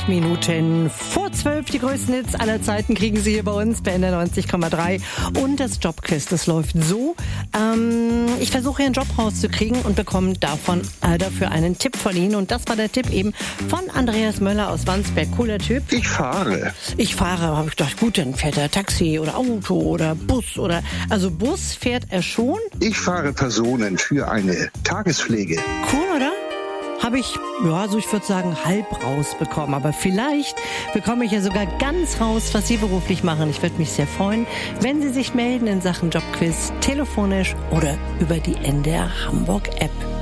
Minuten vor 12. Die größten Hits aller Zeiten kriegen Sie hier bei uns bei NDR 90,3. Und das Jobquiz, das läuft so. Ich versuche hier einen Job rauszukriegen und bekomme dafür einen Tipp von Ihnen. Und das war der Tipp eben von Andreas Möller aus Wandsbek. Cooler Typ. Ich fahre, habe ich gedacht, gut, dann fährt er Taxi oder Auto oder Bus oder... Also Bus fährt er schon. Ich fahre Personen für eine Tagespflege. Cool, oder? Habe ich, ich würde sagen, halb rausbekommen. Aber vielleicht bekomme ich ja sogar ganz raus, was Sie beruflich machen. Ich würde mich sehr freuen, wenn Sie sich melden in Sachen Jobquiz, telefonisch oder über die NDR Hamburg App.